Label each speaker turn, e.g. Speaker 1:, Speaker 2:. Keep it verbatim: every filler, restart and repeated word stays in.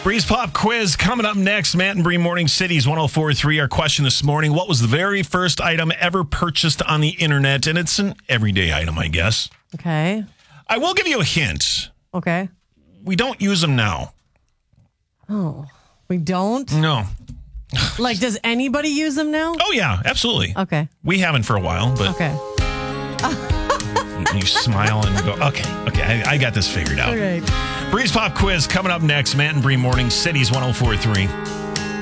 Speaker 1: Breeze Pop quiz coming up next. Matt and Bree Morning Cities one oh four point three. Our question this morning: what was the very first item ever purchased on the internet? And it's an everyday item, I guess.
Speaker 2: Okay.
Speaker 1: I will give you a hint.
Speaker 2: Okay.
Speaker 1: We don't use them now.
Speaker 2: Oh, we don't?
Speaker 1: No.
Speaker 2: Like, does anybody use them now?
Speaker 1: Oh, yeah, absolutely.
Speaker 2: Okay.
Speaker 1: We haven't for a while, but
Speaker 2: Okay.
Speaker 1: you smile and go, okay, okay, I, I got this figured out.
Speaker 2: All right.
Speaker 1: Breeze Pop quiz coming up next. Matt and Bree Morning Cities one oh four point three.